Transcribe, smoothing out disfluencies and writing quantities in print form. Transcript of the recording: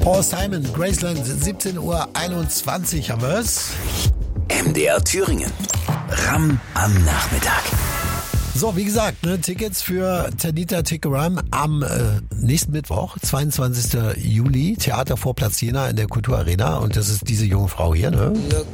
Paul Simon, Graceland, 17:21 Uhr haben wir es. MDR Thüringen. Ram am Nachmittag. So, wie gesagt, Tickets für Tanita Tikaram am nächsten Mittwoch, 22. Juli, Theatervorplatz Jena in der Kulturarena. Und das ist diese junge Frau hier, ne? Look